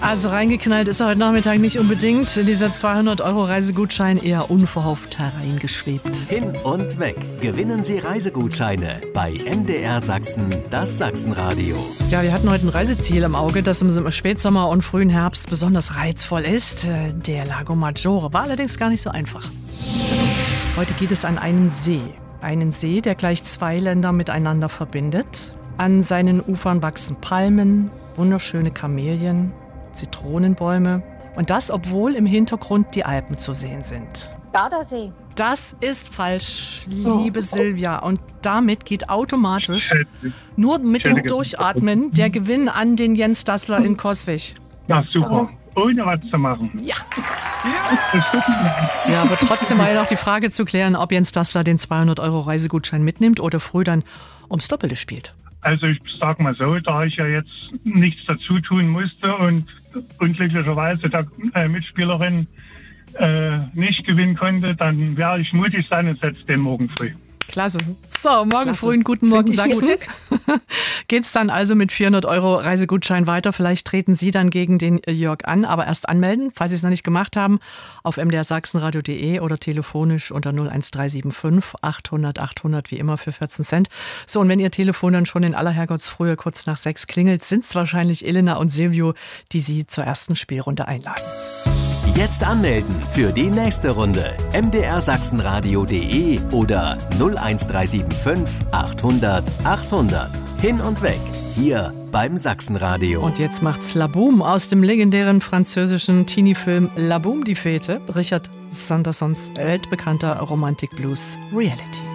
Also reingeknallt ist er heute Nachmittag nicht unbedingt. Dieser 200-Euro-Reisegutschein eher unverhofft hereingeschwebt. Hin und weg. Gewinnen Sie Reisegutscheine bei MDR Sachsen, das Sachsenradio. Ja, wir hatten heute ein Reiseziel im Auge, das im Spätsommer und frühen Herbst besonders reizvoll ist. Der Lago Maggiore war allerdings gar nicht so einfach. Heute geht es an einen See. Einen See, der gleich zwei Länder miteinander verbindet. An seinen Ufern wachsen Palmen, wunderschöne Kamelien, Zitronenbäume. Und das, obwohl im Hintergrund die Alpen zu sehen sind. Gardasee. Das ist falsch, liebe Silvia. Und damit geht automatisch nur mit dem Durchatmen der Gewinn an den Jens Dassler in Coswig. Na super, ohne was zu machen. Ja. Ja, aber trotzdem war ja noch die Frage zu klären, ob Jens Dassler den 200-Euro-Reisegutschein mitnimmt oder früh dann ums Doppelte spielt. Also ich sag mal so, da ich ja jetzt nichts dazu tun musste und unglücklicherweise der Mitspielerin nicht gewinnen konnte, dann werde ich mutig sein und setze den morgen früh. Klasse. So, morgen früh einen guten Morgen Sachsen. Geht's dann also mit 400 Euro Reisegutschein weiter. Vielleicht treten Sie dann gegen den Jörg an, aber erst anmelden, falls Sie es noch nicht gemacht haben, auf mdrsachsenradio.de oder telefonisch unter 01375 800 800 wie immer für 14 Cent. So, und wenn Ihr Telefon dann schon in aller Herrgottsfrühe kurz nach 6 klingelt, sind es wahrscheinlich Elena und Silvio, die Sie zur ersten Spielrunde einladen. Jetzt anmelden für die nächste Runde. mdrsachsenradio.de oder 01375 800 800. Hin und weg. Hier beim Sachsenradio. Und jetzt macht's La Boum aus dem legendären französischen Teenie-Film La Boum die Fete. Richard Sandersons weltbekannter Romantik-Blues Reality.